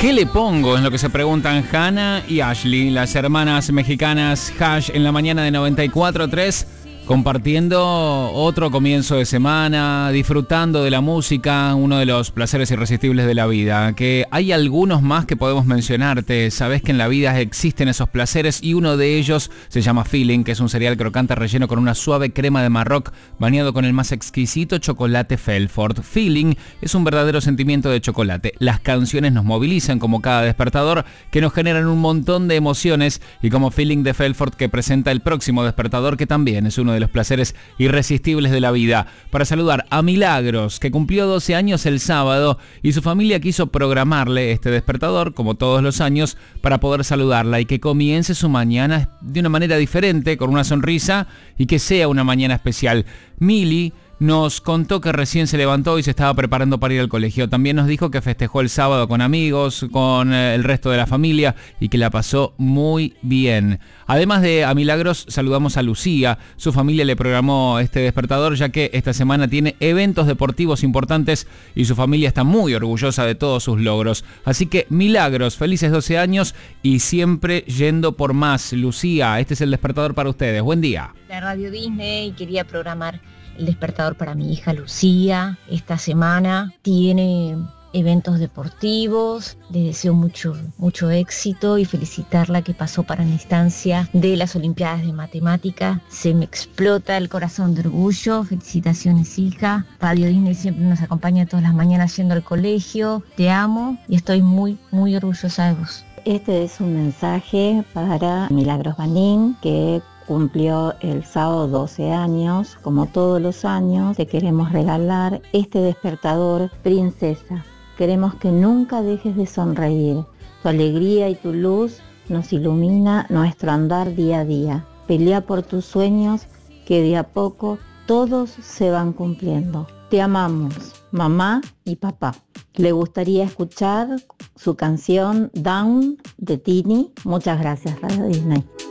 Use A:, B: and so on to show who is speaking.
A: ¿Qué le pongo? Es lo que se preguntan Hannah y Ashley, las hermanas mexicanas Hash, en la mañana de 94.3, compartiendo otro comienzo de semana, disfrutando de la música, uno de los placeres irresistibles de la vida. Que hay algunos más que podemos mencionarte. Sabés que en la vida existen esos placeres y uno de ellos se llama Feeling, que es un cereal crocante relleno con una suave crema de Marroc bañado con el más exquisito chocolate Felford. Feeling es un verdadero sentimiento de chocolate. Las canciones nos movilizan como cada despertador, que nos generan un montón de emociones, y como Feeling de Felford, que presenta el próximo despertador, que también es uno de los placeres irresistibles de la vida. Para saludar a Milagros, que cumplió 12 años el sábado, y su familia quiso programarle este despertador, como todos los años, para poder saludarla y que comience su mañana de una manera diferente, con una sonrisa, y que sea una mañana especial. Mili nos contó que recién se levantó y se estaba preparando para ir al colegio. También nos dijo que festejó el sábado con amigos, con el resto de la familia, y que la pasó muy bien. Además de a Milagros, saludamos a Lucía. Su familia le programó este despertador, ya que esta semana tiene eventos deportivos importantes y su familia está muy orgullosa de todos sus logros. Así que Milagros, felices 12 años y siempre yendo por más. Lucía, este es el despertador para ustedes. Buen día.
B: La Radio Disney quería programar el despertador para mi hija Lucía. Esta semana tiene eventos deportivos. Le deseo mucho éxito y felicitarla, que pasó para una instancia de las Olimpiadas de Matemática. Se me explota el corazón de orgullo. Felicitaciones, hija. Radio Disney siempre nos acompaña todas las mañanas yendo al colegio. Te amo y estoy muy orgullosa de vos.
C: Este es un mensaje para Milagros Banín, que cumplió el sábado 12 años. Como todos los años, te queremos regalar este despertador, princesa. Queremos que nunca dejes de sonreír. Tu alegría y tu luz nos ilumina nuestro andar día a día. Pelea por tus sueños, que de a poco todos se van cumpliendo. Te amamos, mamá y papá. Le gustaría escuchar su canción Down de Tini. Muchas gracias, Radio Disney.